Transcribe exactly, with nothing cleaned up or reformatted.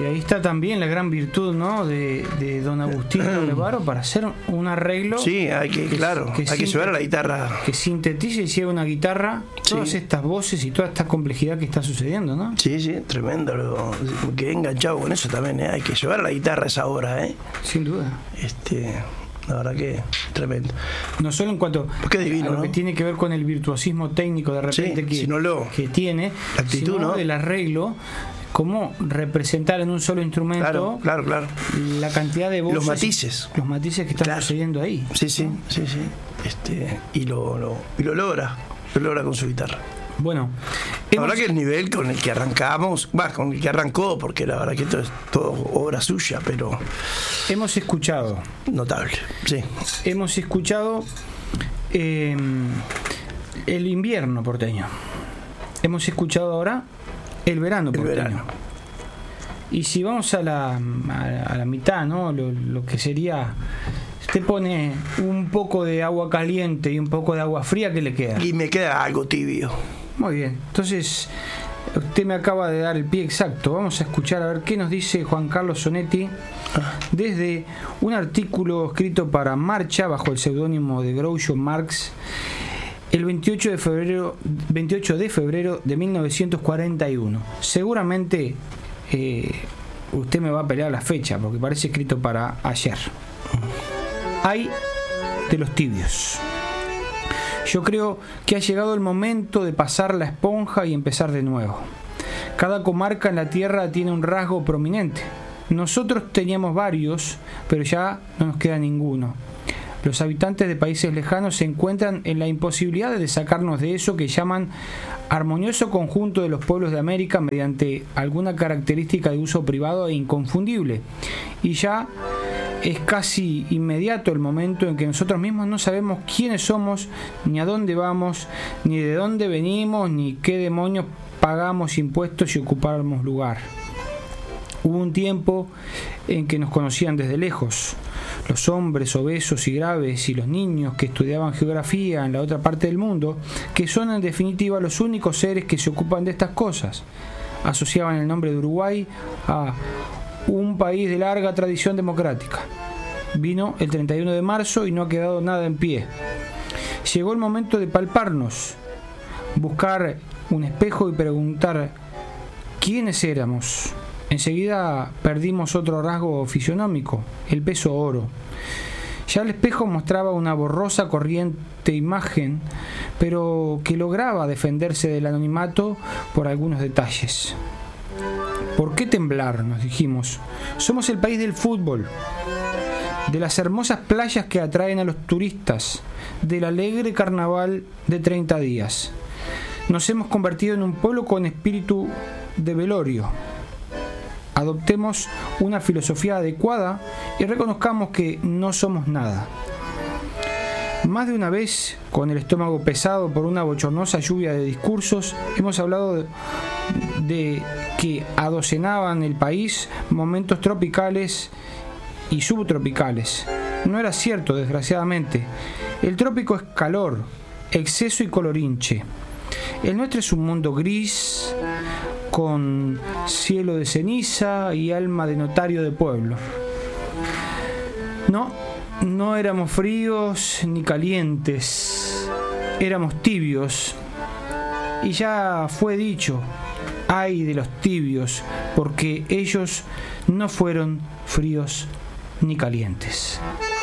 Y ahí está también la gran virtud, ¿no?, de, de don Agustín Levaro para hacer un arreglo. Sí, hay que, que claro, que hay que llevar a la guitarra. Que sintetice y lleve una guitarra todas sí. estas voces y toda esta complejidad que está sucediendo, ¿no? Sí, sí, tremendo. Lo, que he enganchado con eso también, ¿eh? Hay que llevar a la guitarra a esa hora, ¿eh? Sin duda. Este... La verdad que tremendo. No solo en cuanto Qué divino, a lo ¿no? que tiene que ver con el virtuosismo técnico de repente sí, que, sino lo, que tiene, la actitud, sino ¿no? del arreglo, cómo representar en un solo instrumento claro, claro, claro. la cantidad de voces, los matices, los matices que están claro. sucediendo ahí. Sí, sí, sí, sí. Este, y lo, lo, y lo logra, lo logra con su guitarra. Bueno, la verdad que el nivel con el que arrancamos, va, con el que arrancó, porque la verdad que esto es todo obra suya, pero hemos escuchado, notable, sí. Hemos escuchado eh, el invierno porteño. Hemos escuchado ahora el verano porteño. El verano. Y si vamos a la, a, a la mitad, ¿no? Lo, lo que sería, usted pone un poco de agua caliente y un poco de agua fría, ¿qué le queda? Y me queda algo tibio. Muy bien, entonces usted me acaba de dar el pie exacto. Vamos a escuchar a ver qué nos dice Juan Carlos Sonetti desde un artículo escrito para Marcha bajo el seudónimo de Groucho Marx el veintiocho de febrero veintiocho de febrero de mil novecientos cuarenta y uno. Seguramente eh, usted me va a pelear la fecha porque parece escrito para ayer. Hay de los tibios. Yo creo que ha llegado el momento de pasar la esponja y empezar de nuevo. Cada comarca en la tierra tiene un rasgo prominente. Nosotros teníamos varios, pero ya no nos queda ninguno. Los habitantes de países lejanos se encuentran en la imposibilidad de sacarnos de eso que llaman armonioso conjunto de los pueblos de América mediante alguna característica de uso privado e inconfundible. Y ya es casi inmediato el momento en que nosotros mismos no sabemos quiénes somos, ni a dónde vamos, ni de dónde venimos, ni qué demonios pagamos impuestos y ocupamos lugar. Hubo un tiempo en que nos conocían desde lejos, los hombres obesos y graves y los niños que estudiaban geografía en la otra parte del mundo, que son en definitiva los únicos seres que se ocupan de estas cosas. Asociaban el nombre de Uruguay a un país de larga tradición democrática. Vino el treinta y uno de marzo y no ha quedado nada en pie. Llegó el momento de palparnos, buscar un espejo y preguntar quiénes éramos. Enseguida perdimos otro rasgo fisionómico, el peso oro. Ya el espejo mostraba una borrosa corriente imagen, pero que lograba defenderse del anonimato por algunos detalles. ¿Por qué temblar?, nos dijimos. Somos el país del fútbol, de las hermosas playas que atraen a los turistas, del alegre carnaval de treinta días. Nos hemos convertido en un pueblo con espíritu de velorio. Adoptemos una filosofía adecuada y reconozcamos que no somos nada. Más de una vez, con el estómago pesado por una bochornosa lluvia de discursos, hemos hablado de, de que adocenaban el país momentos tropicales y subtropicales. No era cierto, desgraciadamente. El trópico es calor, exceso y colorinche. El nuestro es un mundo gris, con cielo de ceniza y alma de notario de pueblo. No, no éramos fríos ni calientes, éramos tibios. Y ya fue dicho, ay de los tibios, porque ellos no fueron fríos ni calientes.